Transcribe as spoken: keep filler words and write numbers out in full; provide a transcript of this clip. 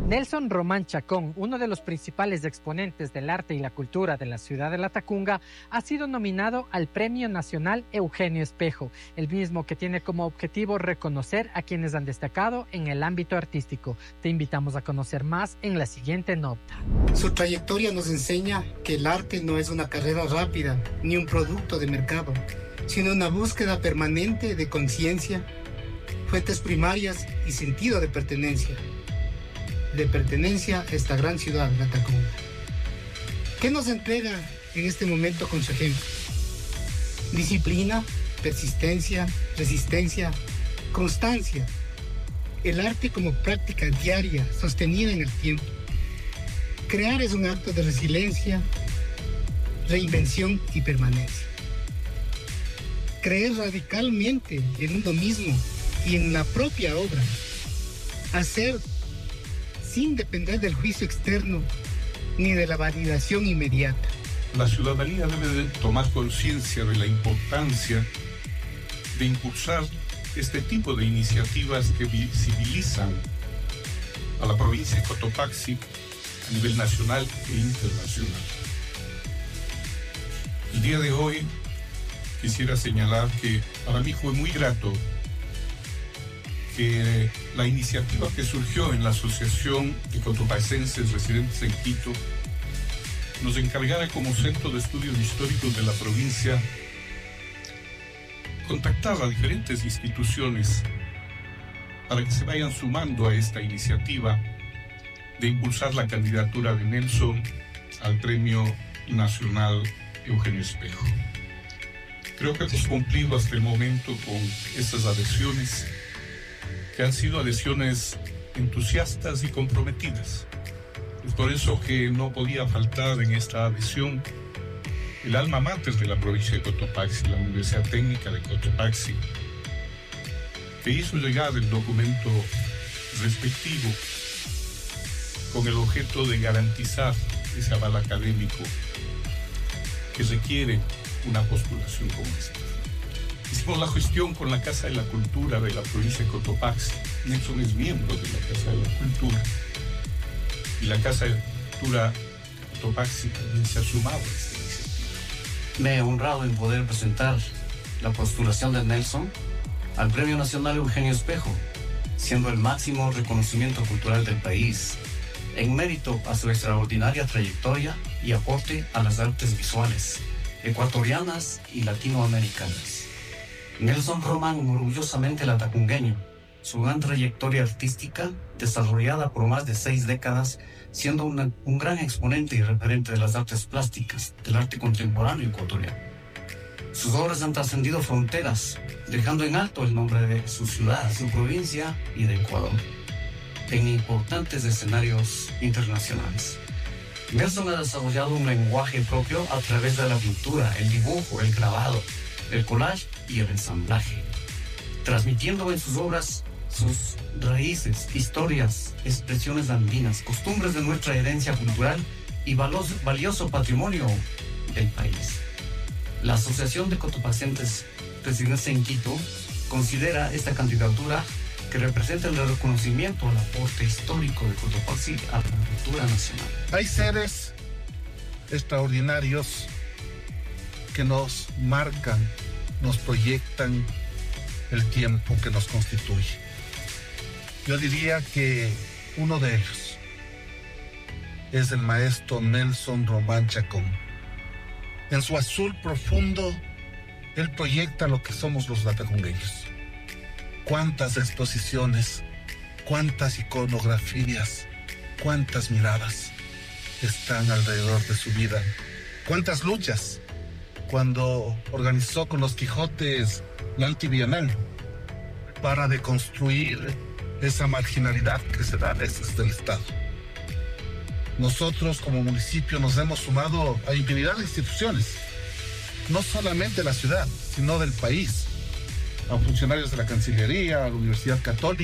Nelson Román Chacón, uno de los principales exponentes del arte y la cultura de la ciudad de Latacunga, ha sido nominado al Premio Nacional Eugenio Espejo, el mismo que tiene como objetivo reconocer a quienes han destacado en el ámbito artístico. Te invitamos a conocer más en la siguiente nota. Su trayectoria nos enseña que el arte no es una carrera rápida ni un producto de mercado, sino una búsqueda permanente de conciencia, fuentes primarias y sentido de pertenencia. de pertenencia a esta gran ciudad, Latacunga. ¿Qué nos entrega en este momento con su ejemplo? Disciplina, persistencia, resistencia, constancia. El arte como práctica diaria, sostenida en el tiempo. Crear es un acto de resiliencia, reinvención y permanencia. Creer radicalmente en uno mismo y en la propia obra. Hacer sin depender del juicio externo ni de la validación inmediata. La ciudadanía debe de tomar conciencia de la importancia de impulsar este tipo de iniciativas que visibilizan a la provincia de Cotopaxi a nivel nacional e internacional. El día de hoy quisiera señalar que para mí fue muy grato que la iniciativa que surgió en la Asociación de Cotopaxenses Residentes en Quito nos encargara como Centro de Estudios Históricos de la provincia contactar a diferentes instituciones para que se vayan sumando a esta iniciativa de impulsar la candidatura de Nelson al Premio Nacional Eugenio Espejo. Creo que hemos cumplido hasta el momento con estas adhesiones, que han sido adhesiones entusiastas y comprometidas. Es por eso que no podía faltar en esta adhesión el alma mater de la provincia de Cotopaxi, la Universidad Técnica de Cotopaxi, que hizo llegar el documento respectivo con el objeto de garantizar ese aval académico que requiere una postulación como esta. Hicimos la gestión con la Casa de la Cultura de la provincia de Cotopaxi. Nelson es miembro de la Casa de la Cultura. Y la Casa de la Cultura de Cotopaxi también se ha sumado a esta iniciativa. Me he honrado en poder presentar la postulación de Nelson al Premio Nacional Eugenio Espejo, siendo el máximo reconocimiento cultural del país, en mérito a su extraordinaria trayectoria y aporte a las artes visuales, ecuatorianas y latinoamericanas. Nelson Román, orgullosamente latacungueño, su gran trayectoria artística, desarrollada por más de seis décadas, siendo una, un gran exponente y referente de las artes plásticas, del arte contemporáneo ecuatoriano. Sus obras han trascendido fronteras, dejando en alto el nombre de su ciudad, su provincia y de Ecuador, en importantes escenarios internacionales. Nelson ha desarrollado un lenguaje propio a través de la pintura, el dibujo, el grabado, el collage y el ensamblaje, transmitiendo en sus obras sus raíces, historias, expresiones andinas, costumbres de nuestra herencia cultural y valioso, valioso patrimonio del país. La Asociación de Cotopaxenses Residentes en Quito considera esta candidatura que representa el reconocimiento al aporte histórico de Cotopaxi a la cultura nacional. Hay seres extraordinarios que nos marcan, nos proyectan el tiempo que nos constituye. Yo diría que uno de ellos es el maestro Nelson Román Chacón. En su azul profundo, él proyecta lo que somos los latacungueños. Cuántas exposiciones, cuántas iconografías, cuántas miradas están alrededor de su vida, cuántas luchas cuando organizó con los Quijotes la antibienal para deconstruir esa marginalidad que se da desde el Estado. Nosotros como municipio nos hemos sumado a infinidad de instituciones, no solamente de la ciudad, sino del país, a funcionarios de la Cancillería, a la Universidad Católica,